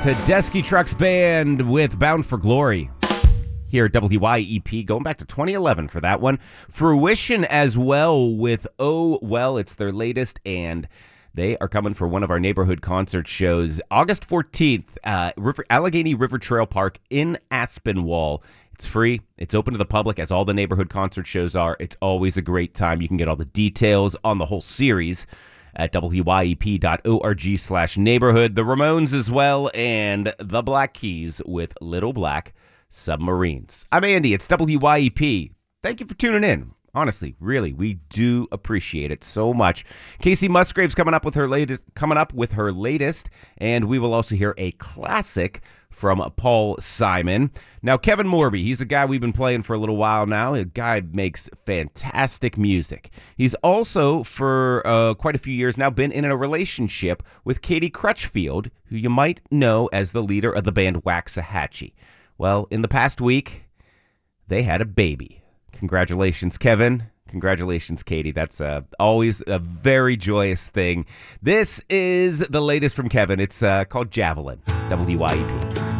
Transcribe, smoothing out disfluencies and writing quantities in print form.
Tedeschi Trucks Band with Bound for Glory here at WYEP, going back to 2011 for that one. Fruition as well with Oh Well, it's their latest, and they are coming for one of our neighborhood concert shows August 14th, Allegheny River Trail Park in Aspinwall. It's free. It's open to the public, as all the neighborhood concert shows are. It's always a great time. You can get all the details on the whole series at wyep.org/neighborhood. The Ramones as well, and the Black Keys with Little Black Submarines. I'm Andy. It's WYEP. Thank you for tuning in. Honestly, really, we do appreciate it so much. Casey Musgrave's coming up with her latest, and we will also hear a classic from Paul Simon. Now, Kevin Morby, he's a guy we've been playing for a little while now. The guy makes fantastic music. He's also, for quite a few years now, been in a relationship with Katie Crutchfield, who you might know as the leader of the band Waxahachie. Well, in the past week, they had a baby. Congratulations, Kevin. Congratulations, Katie. That's always a very joyous thing. This is the latest from Kevin. It's called Javelin, WYEP.